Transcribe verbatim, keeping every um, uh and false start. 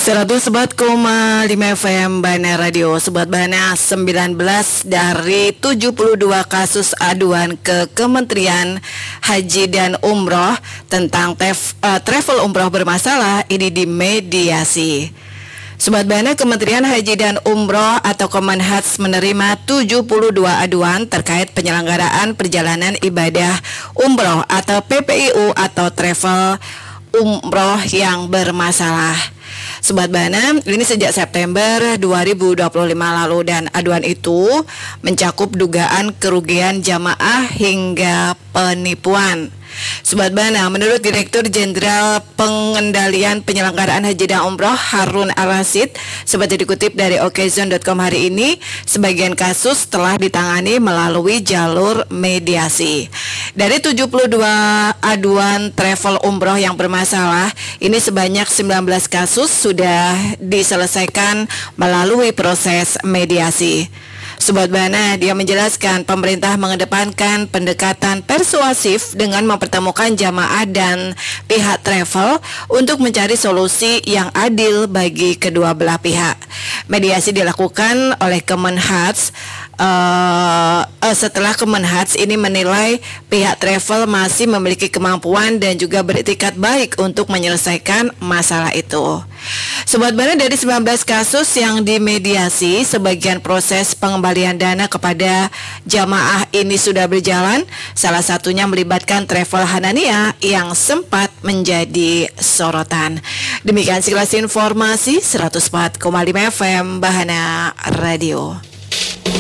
seratus empat koma lima F M Bana Radio. Sobat Bana, sembilan belas dari tujuh puluh dua kasus aduan ke Kementerian Haji dan Umroh tentang tef, uh, travel umroh bermasalah ini dimediasi. Sobat Bana, Kementerian Haji dan Umroh atau Kemenhats menerima tujuh puluh dua aduan terkait penyelenggaraan perjalanan ibadah umroh atau P P I U atau travel umroh yang bermasalah. Sobat Bana, ini sejak September dua ribu dua puluh lima lalu, dan aduan itu mencakup dugaan kerugian jamaah hingga penipuan. Sobat Bana, menurut Direktur Jenderal Pengendalian Penyelenggaraan Haji dan Umroh Harun Al-Rashid, seperti dikutip dari okezon dot com hari ini, sebagian kasus telah ditangani melalui jalur mediasi. Dari tujuh puluh dua aduan travel umroh yang bermasalah, ini sebanyak sembilan belas kasus sudah diselesaikan melalui proses mediasi. Sobat Bana, dia menjelaskan pemerintah mengedepankan pendekatan persuasif dengan mempertemukan jamaah dan pihak travel untuk mencari solusi yang adil bagi kedua belah pihak. Mediasi dilakukan oleh Kemenhats Uh, uh, setelah Kemenhats ini menilai pihak travel masih memiliki kemampuan dan juga beretikat baik untuk menyelesaikan masalah itu. Sobat Bana, dari sembilan belas kasus yang dimediasi, sebagian proses pengembalian dana kepada jamaah ini sudah berjalan. Salah satunya melibatkan Travel Hanania yang sempat menjadi sorotan. Demikian sekilas informasi seratus empat koma lima F M Bahana Radio.